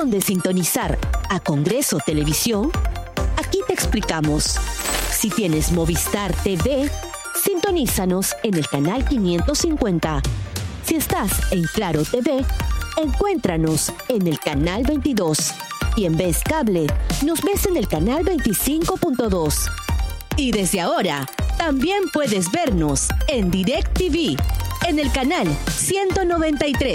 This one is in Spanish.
dónde sintonizar a Congreso Televisión? Aquí te explicamos. Si tienes Movistar TV, sintonízanos en el canal 550. Si estás en Claro TV, encuéntranos en el canal 22. Y en Vez Cable, nos ves en el canal 25.2. Y desde ahora, también puedes vernos en DirecTV, en el canal 193.